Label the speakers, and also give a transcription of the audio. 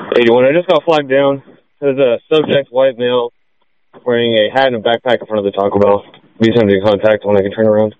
Speaker 1: 81. I just got flagged down. There's a subject, white male, wearing a hat and a backpack in front of the Taco Bell. Be somebody to contact when I can turn around.